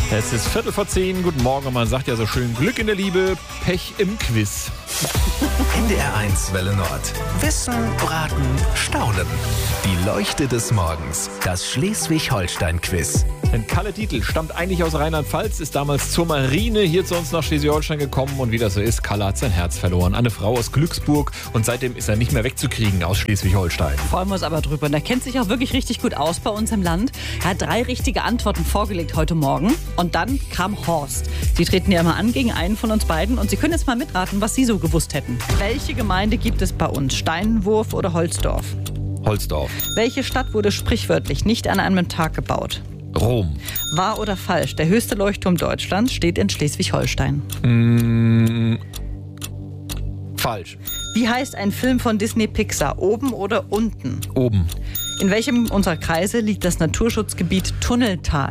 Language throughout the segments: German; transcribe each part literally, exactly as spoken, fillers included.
Es ist Viertel vor zehn. Guten Morgen. Und man sagt ja so schön, Glück in der Liebe, Pech im Quiz. N D R eins Welle Nord. Wissen, Braten, Staunen. Die Leuchte des Morgens. Das Schleswig-Holstein-Quiz. Denn Kalle Dietl stammt eigentlich aus Rheinland-Pfalz, ist damals zur Marine hier zu uns nach Schleswig-Holstein gekommen. Und wie das so ist, Kalle hat sein Herz verloren. Eine Frau aus Glücksburg. Und seitdem ist er nicht mehr wegzukriegen aus Schleswig-Holstein. Freuen wir uns aber drüber. Und er kennt sich auch wirklich richtig gut aus bei uns im Land. Er hat drei richtige Antworten vorgelegt heute Morgen. Und dann kam Horst. Sie treten ja immer an gegen einen von uns beiden. Und Sie können jetzt mal mitraten, was Sie so gewusst hätten. Welche Gemeinde gibt es bei uns? Steinwurf oder Holzdorf? Holzdorf. Welche Stadt wurde sprichwörtlich nicht an einem Tag gebaut? Rom. Wahr oder falsch? Der höchste Leuchtturm Deutschlands steht in Schleswig-Holstein. Mm, falsch. Wie heißt ein Film von Disney Pixar? Oben oder unten? Oben. In welchem unserer Kreise liegt das Naturschutzgebiet Tunneltal?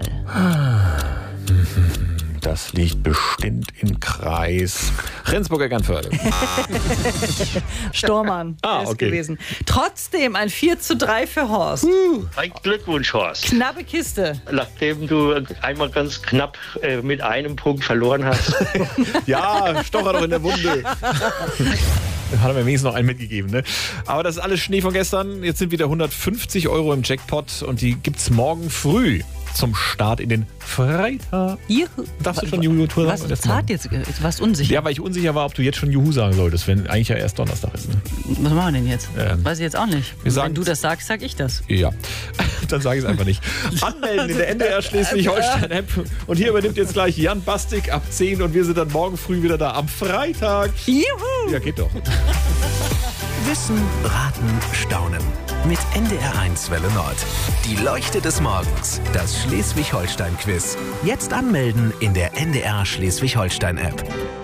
Das liegt bestimmt im Kreis Rendsburg-Eckernförde. Stormann Ah, ist okay. gewesen. Trotzdem ein vier zu drei für Horst. Uh. Ein Glückwunsch, Horst. Knappe Kiste. Nachdem du einmal ganz knapp äh, mit einem Punkt verloren hast. Ja, Stocher doch in der Wunde. Hat er mir wenigstens noch einen mitgegeben, ne? Aber das ist alles Schnee von gestern. Jetzt sind wieder hundertfünfzig Euro im Jackpot und die gibt's morgen früh zum Start in den Freitag. Juhu. Darfst du schon Juhu sagen? Was Das zart jetzt? Du warst unsicher. Ja, weil ich unsicher war, ob du jetzt schon Juhu sagen solltest, wenn eigentlich ja erst Donnerstag ist. Ne? Was machen wir denn jetzt? Ähm, Weiß ich jetzt auch nicht. wir sagen- Wenn du das sagst, sag ich das. Ja, dann sage ich es einfach nicht. Anmelden in der N D R Schleswig-Holstein-App. Und hier übernimmt jetzt gleich Jan Bastik ab zehn und wir sind dann morgen früh wieder da am Freitag. Juhu! Ja, geht doch. Wissen, Braten, Staunen. Mit N D R eins Welle Nord. Die Leuchte des Morgens. Das Schleswig-Holstein-Quiz. Jetzt anmelden in der N D R Schleswig-Holstein-App.